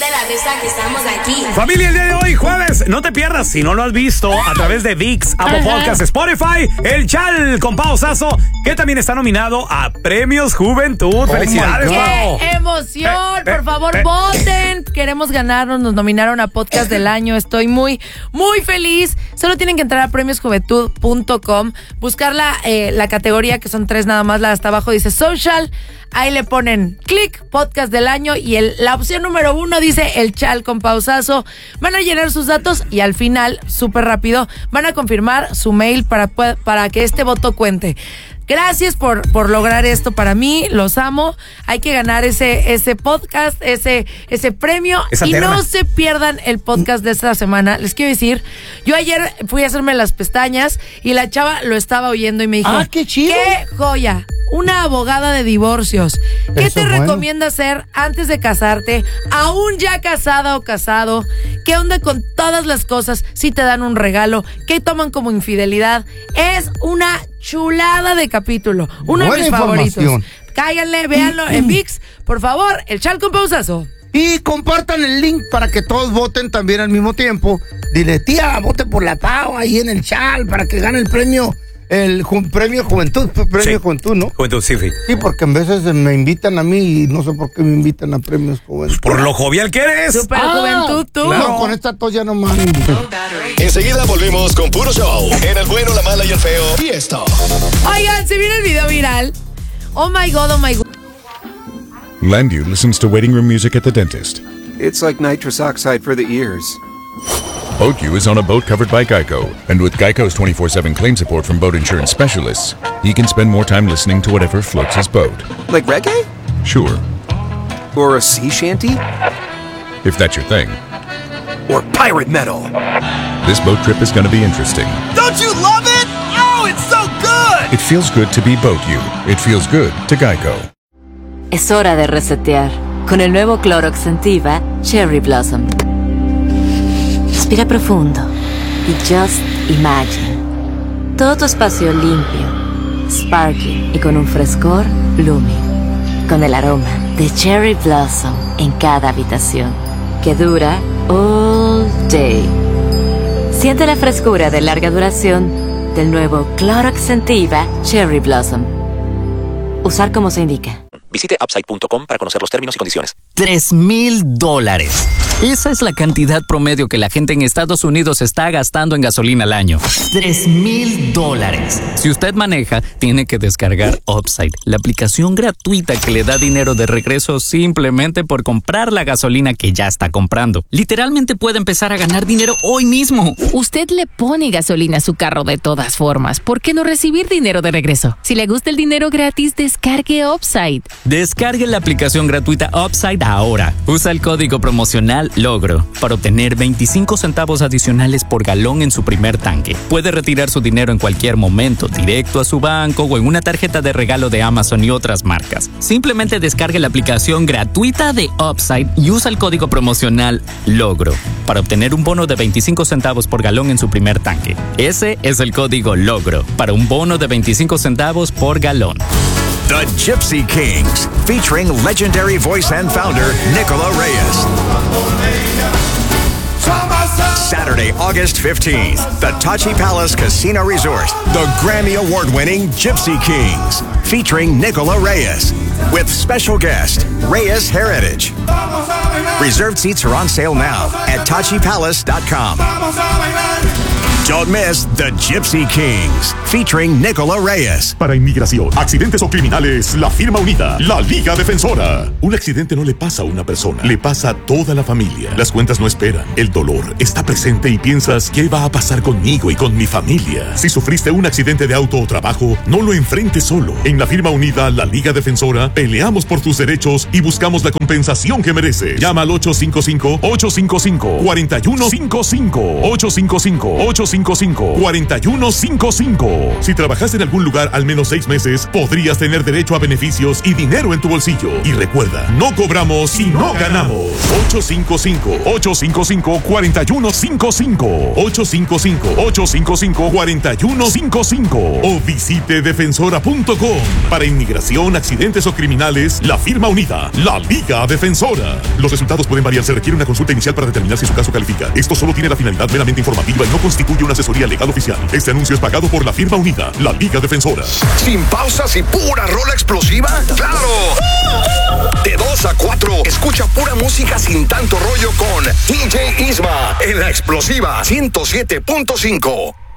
de la risa que estamos aquí. Familia, el día de hoy, jueves, no te pierdas, si no lo has visto, a través de ViX, Apple Podcasts, Spotify, El Chal con Pao Sasso, que también está nominado a Premios Juventud. ¡Felicidades, Pao! ¡Qué emoción! Por favor, voten. Queremos ganarnos, nos nominaron a Podcast del Año. Estoy muy, muy feliz. Solo tienen que entrar a premiosjuventud.com, buscar la categoría, que son 3 nada más, la de hasta abajo dice Social. Ahí le ponen clic, Podcast del Año, y la opción número 1 dice El Chal con Pao Sasso. Van a llenar sus datos y al final, súper rápido, van a confirmar su mail para que este voto cuente. Gracias por lograr esto para mí, los amo. Hay que ganar ese podcast, ese premio. Y no se pierdan el podcast de esta semana. Les quiero decir, yo ayer fui a hacerme las pestañas y la chava lo estaba oyendo y me dijo, ¡qué chido! ¡Qué joya! Una abogada de divorcios. ¿Qué te recomienda hacer antes de casarte? Aún ya casada o casado. ¿Qué onda con todas las cosas? Si te dan un regalo, ¿qué toman como infidelidad? Es una chulada de capítulo. Uno de mis favoritos. Cáiganle, véanlo en ViX. Por favor, El Chal con Pao Sasso. Y compartan el link para que todos voten también al mismo tiempo. Dile, tía, vote por la Pao ahí en el Chal para que gane el premio. El premio Juventud, Juventud, ¿no? Juventud, sí. Sí, porque en veces me invitan a mí y no sé por qué me invitan a premios Juventud. Por lo jovial que eres. Super Juventud, tú. Claro. No, con esta tos ya no me han invitado. Enseguida volvemos con puro show en El Bueno, la Mala y el Feo. Y esto. Oigan, se viene el video viral. Oh my God, oh my God. Landu listens to waiting room music at the dentist. It's like nitrous oxide for the ears. BoatU is on a boat covered by Geico, and with Geico's 24/7 claim support from boat insurance specialists, he can spend more time listening to whatever floats his boat. Like reggae? Sure, Or a sea shanty? if that's your thing. Or pirate metal? This boat trip is going to be interesting. Don't you love it? Oh, it's so good! It feels good to be BoatU. It feels good to Geico. Es hora de resetear con el nuevo Clorox Scentiva Cherry Blossom. Respira profundo y just imagine. Todo tu espacio limpio, sparkly y con un frescor blooming. Con el aroma de Cherry Blossom en cada habitación, que dura all day. Siente la frescura de larga duración del nuevo Clorox Scentiva Cherry Blossom. Usar como se indica. Visite Upside.com para conocer los términos y condiciones. $3,000. Esa es la cantidad promedio que la gente en Estados Unidos está gastando en gasolina al año. $3,000. Si usted maneja, tiene que descargar Upside, la aplicación gratuita que le da dinero de regreso simplemente por comprar la gasolina que ya está comprando. Literalmente puede empezar a ganar dinero hoy mismo. Usted le pone gasolina a su carro de todas formas. ¿Por qué no recibir dinero de regreso? Si le gusta el dinero gratis, descargue Upside. Descargue la aplicación gratuita Upside ahora. Usa el código promocional LOGRO para obtener 25 centavos adicionales por galón en su primer tanque. Puede retirar su dinero en cualquier momento, directo a su banco o en una tarjeta de regalo de Amazon y otras marcas. Simplemente descargue la aplicación gratuita de Upside y usa el código promocional LOGRO para obtener un bono de 25 centavos por galón en su primer tanque. Ese es el código LOGRO para un bono de 25 centavos por galón. The Gypsy Kings, featuring legendary voice and founder Nicola Reyes. Saturday, August 15th, the Tachi Palace Casino Resort, the Grammy Award-winning Gypsy Kings, featuring Nicola Reyes, with special guest Reyes Heritage. Reserved seats are on sale now at TachiPalace.com. Don't miss The Gypsy Kings, featuring Nicola Reyes. Para inmigración, accidentes o criminales, la firma unida, la Liga Defensora. Un accidente no le pasa a una persona, le pasa a toda la familia. Las cuentas no esperan, el dolor está presente y piensas, ¿qué va a pasar conmigo y con mi familia? Si sufriste un accidente de auto o trabajo, no lo enfrentes solo. En la firma unida, la Liga Defensora, peleamos por tus derechos y buscamos la compensación que mereces. Llama al 855-855-4155. 855-855-4155. 855-4155. Si trabajas en algún lugar al menos 6 meses, podrías tener derecho a beneficios y dinero en tu bolsillo. Y recuerda, no cobramos si no ganamos. 855-855-4155. 855-855-4155. O visite defensora.com. Para inmigración, accidentes o criminales, la firma unida, la Liga Defensora. Los resultados pueden variar. Se requiere una consulta inicial para determinar si su caso califica. Esto solo tiene la finalidad meramente informativa y no constituye una asesoría legal oficial. Este anuncio es pagado por la firma unida, la Liga Defensora. ¿Sin pausas y pura rola explosiva? ¡Claro! De 2 a 4, escucha pura música sin tanto rollo con DJ Isma en la explosiva 107.5.